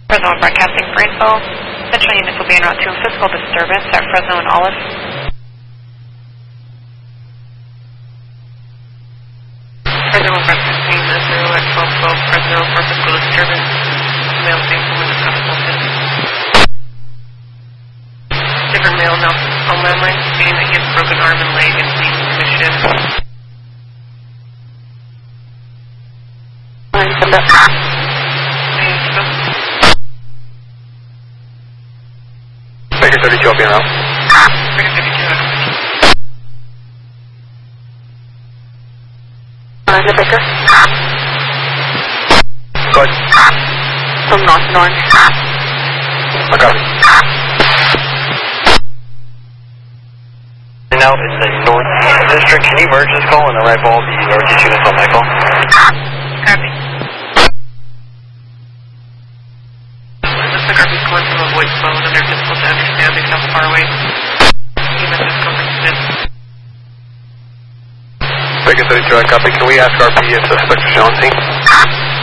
Fresno broadcasting for info. Central units will be en route to a physical disturbance at Fresno and Olive. Fresno broadcasting 0 at 1212 Fresno for physical disturbance. Male seen from the hospital city. Different male now on landline stating that he has broken arm and leg and bleeding from his shin. Baker 32 up here now. Baker 32 out. Baker. Go ahead. From north to north. I got it. Now it's the Northeast District. Can you merge this call and arrive all the Northeast units on that call? Copy. Looks like our calling from a voice phone and they're difficult to understand because how far away. EMS is comprehended. Baker 32, I copy. Can we ask RP if suspect is on scene?